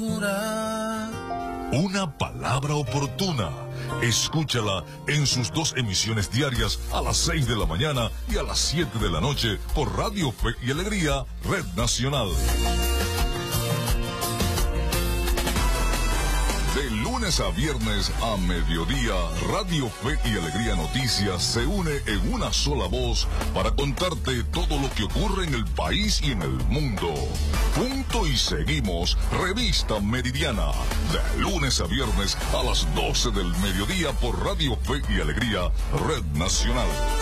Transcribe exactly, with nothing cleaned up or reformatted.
Una palabra oportuna. Escúchala en sus dos emisiones diarias a las seis de la mañana y a las siete de la noche por Radio Fe y Alegría, Red Nacional. De lunes a viernes a mediodía, Radio Fe y Alegría Noticias se une en una sola voz para contarte todo lo que ocurre en el país y en el mundo. Punto y seguimos, Revista Meridiana, de lunes a viernes a las doce del mediodía por Radio Fe y Alegría, Red Nacional.